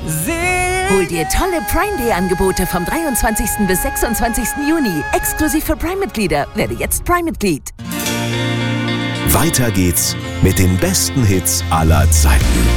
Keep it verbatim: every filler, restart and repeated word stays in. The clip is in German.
Hol dir tolle Prime Day Angebote vom dreiundzwanzigsten bis sechsundzwanzigsten Juni. Exklusiv für Prime-Mitglieder. Werde jetzt Prime-Mitglied. Weiter geht's mit den besten Hits aller Zeiten.